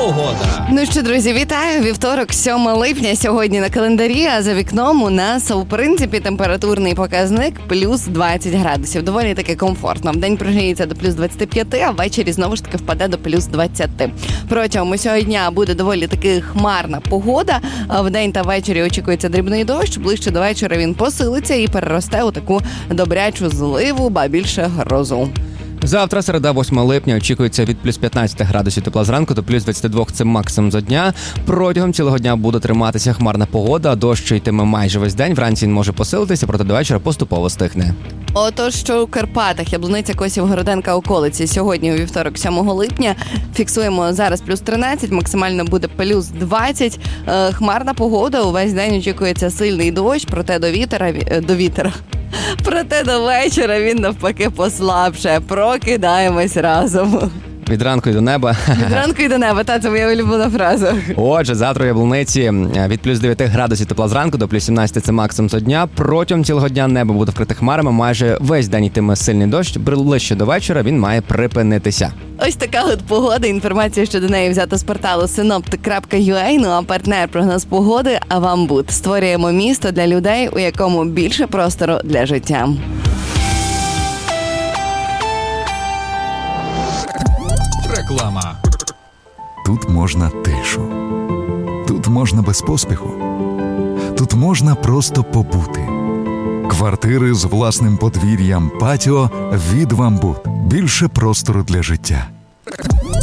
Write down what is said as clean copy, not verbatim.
погода. Ну що, друзі, вітаю. Вівторок, 7 липня сьогодні на календарі, а за вікном у нас, у принципі, температурний показник плюс 20 градусів. Доволі таки комфортно. Вдень прогріється до плюс 25, а ввечері знову ж таки впаде до плюс 20. Протягом усього дня буде доволі таки хмарна погода. Вдень та ввечері очікується дрібний дощ. Ближче до вечора він посилиться і переросте у таку добрячу зливу, ба більше грозу. Завтра, середа, 8 липня, очікується від плюс 15 градусів тепла зранку до плюс 22 – це максимум за дня. Протягом цілого дня буде триматися хмарна погода, дощ йтиме майже весь день, вранці він може посилитися, проте до вечора поступово стихне. Отож, що у Карпатах, Яблуниця, Косів, Городенка, околиці. Сьогодні у вівторок, 7 липня, фіксуємо зараз плюс 13, максимально буде плюс 20. Хмарна погода, увесь день очікується сильний дощ, проте Проте до вечора він навпаки послабше. Прокидаємось разом. Від ранку й до неба. Від ранку й до неба, це моя улюблена фраза. Отже, завтра у Яблуниці від плюс 9 градусів тепла зранку до плюс 17 – це максимум за дня. Протягом цілого дня небо буде вкрите хмарами, майже весь день йтиме сильний дощ. Ближче до вечора він має припинитися. Ось така от погода. Інформація щодо неї взята з порталу synoptic.ua. Ну а партнер прогноз погоди Авамбуд. Створюємо місто для людей, у якому більше простору для життя. Реклама. Тут можна тишу. Тут можна без поспіху. Тут можна просто побути. Квартири з власним подвір'ям, патіо від Вамбуд. Більше простору для життя.